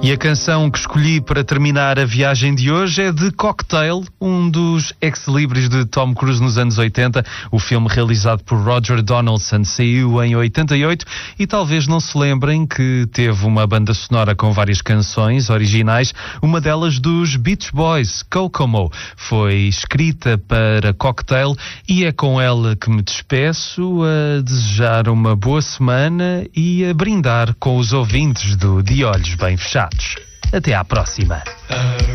E a canção que escolhi para terminar a viagem de hoje é de Cocktail, um dos ex-libris de Tom Cruise nos anos 80. O filme, realizado por Roger Donaldson, saiu em 88 e talvez não se lembrem que teve uma banda sonora com várias canções originais, uma delas dos Beach Boys, Kokomo. Foi escrita para Cocktail e é com ela que me despeço, a desejar uma boa semana e a brindar com os ouvintes do De Olhos Bem Fechados. Até à próxima.